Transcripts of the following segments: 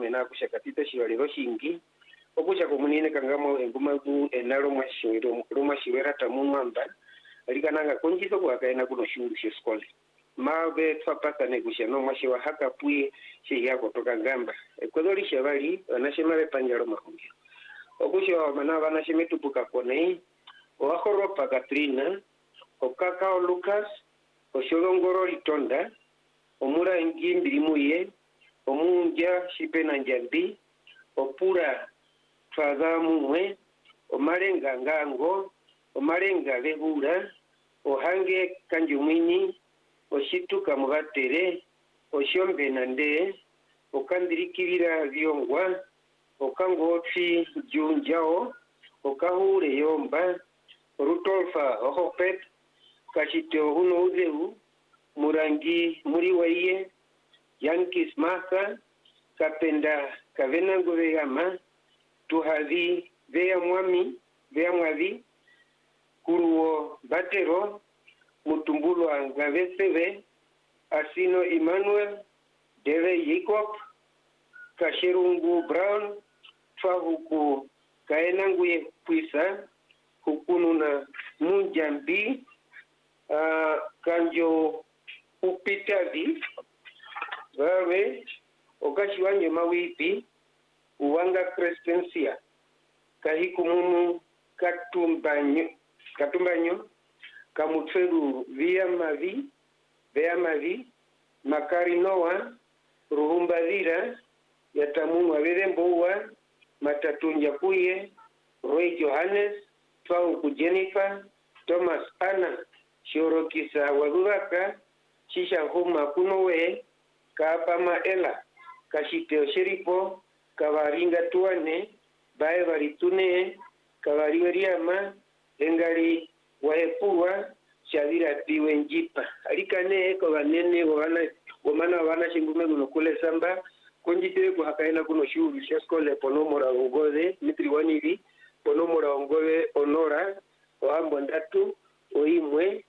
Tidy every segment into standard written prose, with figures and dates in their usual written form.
mena kushakatita shiwaliro shingi okusha komunine kangamo engumagu enalo mwashiro rumashirera tamumamba alikananga konjizo kwakaena kuno shuru sheskole mabe twapata negusha no mwashiwa haka pui shi yako toka ngamba ekodoli shabali anashemale panjalo mahungi okusha mana banashemetupuka kone oakoropa Katrina okakao Lucas oshogongoro litonda omura ngimbi muye omunja shipena njambi opura twagamu mwe omarenga ngango omarenga behura ohange kanjumwini oshituka mubatere oshombe nande okandirikirira byongwa okangotsi junjao okahure yomba rutolfa ohopet kashito uno uzeu murangi muri waiye yankis masa kapenda kavena nguvegama tuhadhi vea mwavi kuruo batero mutumbulwa ngaveseve asino Emmanuel deve Jacob kasherungu Brown twahuku kaenanguye kwisa hukununa munjambi kanjo upitavi vawe okashiwanye mawipi uwanga Crescencia kahikumunu katumbanyo kamutferu via mavi makarinoa ruhumbadira yatamunwa verembowa matatunja kuye Roy Johannes Twahuku Jennifer Thomas Anna Shorokisa waduraka Shisha huma kunowe Kaapama Ela Kashiteo Sheripo Kavaringa tuane Bae varitune Kavariweriama Engali waepua Shavira piwe njipa Alikane kwa vanene wamana wana shingume gunokule samba konjitewe kuhakaina kuno shuru sheskole ponomora ungode mitri waniri ponomora ungode onora ohambo ndatu oimwe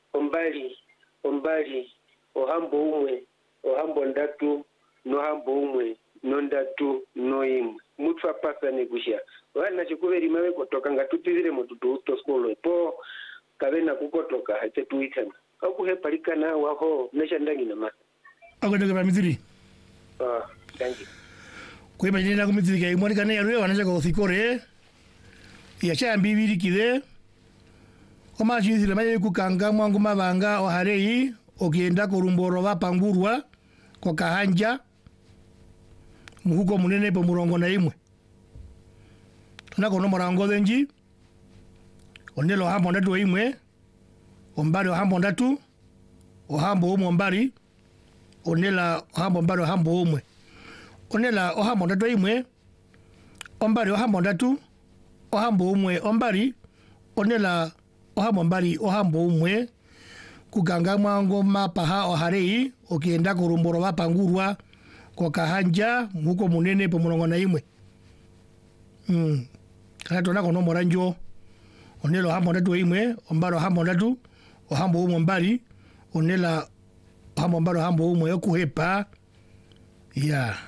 ombali ohambo umwe ohambo ndatu nohambo umwe nondatu noimwe mutfa pasa negusha wana chikuveri mawe kotoka ngatutizire mututu to skolo po kavena kukotoka hate tuitana akuhepalikana waho neshandangi na masa akwenda kwa mitiri thank you kwa majina kumitiri kai mwani kana yaruwe wanacha kwa thikore ya cha mbibiri kide oma chizile maye kukanga mwangu mabanga oharei okienda korumboro bapangurwa kwa kahanja muhuko munene po murongo na imwe tunako no morango denji onelo hambo ndatu imwe ombari hambo ndatu ohambo umwe ombari onela ohambo mbari ohambo umwe onela ohambo ndatu imwe ombari ohambo ndatu ohambo umwe ombari onela ohambo mbari ohambo umwe kuganga mwango mapaha oharei okienda korumboro bapangurwa kwa kahanja muko munene po murongo na imwe kana tonako no moranjo onelo ohambo ndatu imwe ombari ohambo ndatu ohambo umwe ombari onela ohambo mbari ohambo umwe okuhepa ya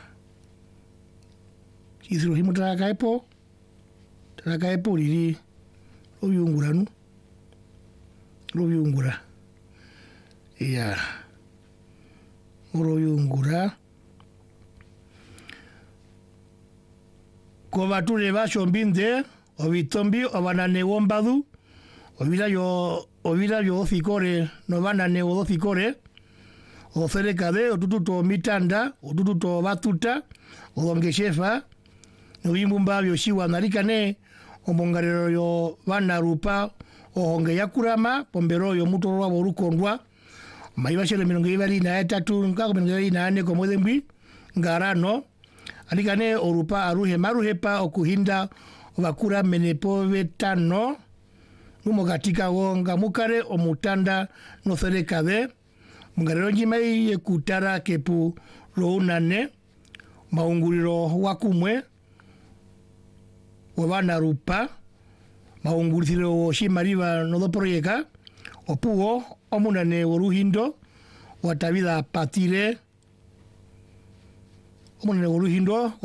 Isiro himu tarakaepo lili Luyungura ya Luyungura ko batule basho mbinde obitombi obanane wombadu ovira yo thikore no banane wo thikore oferekade otututo mitanda otututo batuta odongeshefa nobimbumba byoshiwa nalikane omongarero yo banarupa ohonge yakurama pombero yo mutorwa borukondwa maibashele 23 ngako 24 ko modembi ngarano alikane orupa aruhe maruhepa okuhinda obakura menepo betano numogatika wonga mukare omutanda no ferekade mungarero njimai yekutara kepu lounane maunguriro wakumwe wabana rupa maunguriro woshimariva no proyeka opuo omunane woruhindo watabida patire omunane woruhindo